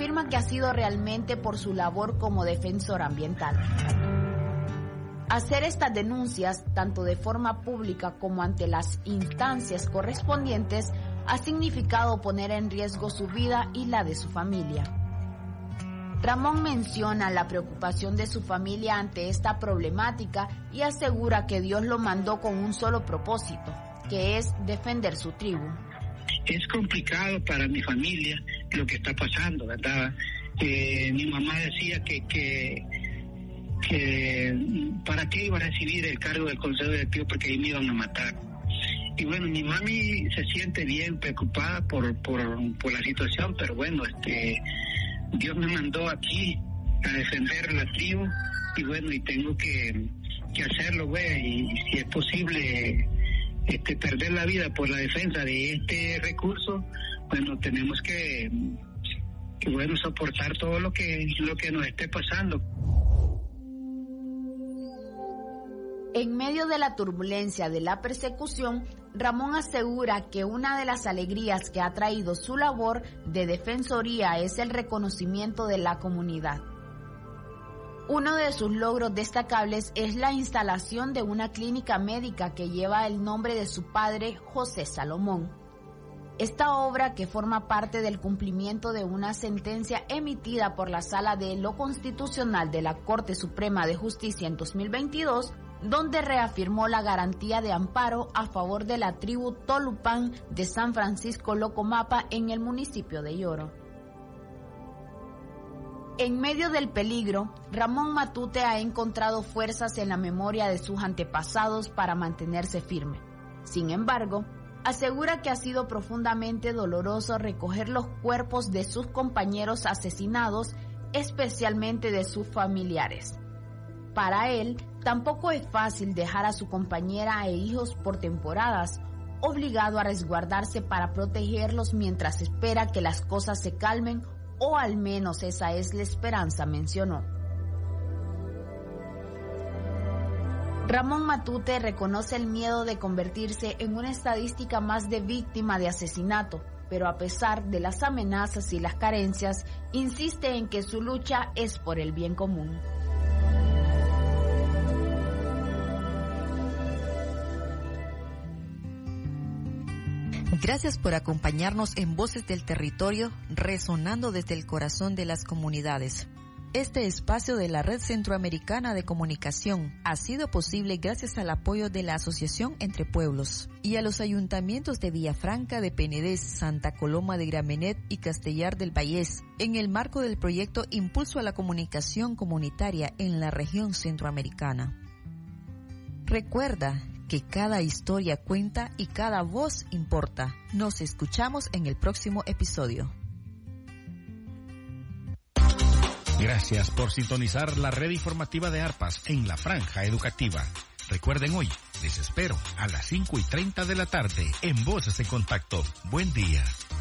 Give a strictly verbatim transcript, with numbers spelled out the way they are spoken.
afirma que ha sido realmente por su labor como defensor ambiental. Hacer estas denuncias, tanto de forma pública como ante las instancias correspondientes, ha significado poner en riesgo su vida y la de su familia. Ramón menciona la preocupación de su familia ante esta problemática y asegura que Dios lo mandó con un solo propósito, que es defender su tribu. Es complicado para mi familia lo que está pasando, ¿verdad? Eh, mi mamá decía que, que, que para qué iba a recibir el cargo del Consejo Directivo porque ahí me iban a matar. Y bueno, mi mami se siente bien preocupada por, por, por la situación, pero bueno, este... Dios me mandó aquí a defender la tribu y bueno, y tengo que, que hacerlo, güey, y si es posible este, perder la vida por la defensa de este recurso, bueno, tenemos que, que bueno, soportar todo lo que, lo que nos esté pasando. En medio de la turbulencia de la persecución, Ramón asegura que una de las alegrías que ha traído su labor de defensoría es el reconocimiento de la comunidad. Uno de sus logros destacables es la instalación de una clínica médica que lleva el nombre de su padre, José Salomón. Esta obra, que forma parte del cumplimiento de una sentencia emitida por la Sala de lo Constitucional de la Corte Suprema de Justicia en dos mil veintidós, donde reafirmó la garantía de amparo a favor de la tribu Tolupán de San Francisco Locomapa en el municipio de Yoro. En medio del peligro, Ramón Matute ha encontrado fuerzas en la memoria de sus antepasados para mantenerse firme. Sin embargo, asegura que ha sido profundamente doloroso recoger los cuerpos de sus compañeros asesinados, especialmente de sus familiares. Para él, tampoco es fácil dejar a su compañera e hijos por temporadas, obligado a resguardarse para protegerlos mientras espera que las cosas se calmen, o al menos esa es la esperanza, mencionó. Ramón Matute reconoce el miedo de convertirse en una estadística más de víctima de asesinato, pero a pesar de las amenazas y las carencias, insiste en que su lucha es por el bien común. Gracias por acompañarnos en Voces del Territorio, resonando desde el corazón de las comunidades. Este espacio de la Red Centroamericana de Comunicación ha sido posible gracias al apoyo de la Asociación Entre Pueblos y a los ayuntamientos de Villafranca de Penedés, Santa Coloma de Gramenet y Castellar del Vallés, en el marco del proyecto Impulso a la Comunicación Comunitaria en la región centroamericana. Recuerda que cada historia cuenta y cada voz importa. Nos escuchamos en el próximo episodio. Gracias por sintonizar la red informativa de Arpas en la Franja Educativa. Recuerden hoy, les espero a las cinco y treinta de la tarde en Voces en Contacto. Buen día.